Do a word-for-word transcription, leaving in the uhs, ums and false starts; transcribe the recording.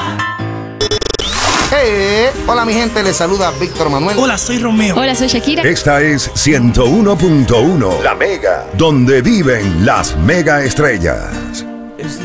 Hey, hola mi gente, les saluda Víctor Manuel. Hola, soy Romeo. Hola, soy Shakira. Esta es ciento uno punto uno, La Mega, donde viven las mega estrellas.